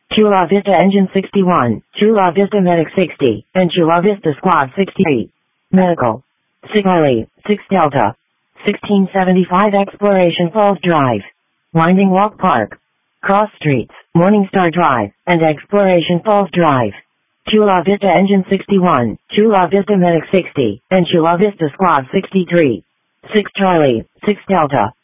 Chula Vista Engine 61, Chula Vista Medic 60, and Chula Vista Squad 63. Medical. 6 Charlie, 6 Delta. 1675 Exploration Falls Drive. Winding Walk Park. Cross Streets, Morningstar Drive, and Exploration Falls Drive. Chula Vista Engine 61, Chula Vista Medic 60, and Chula Vista Squad 63. 6 Charlie, 6 Delta.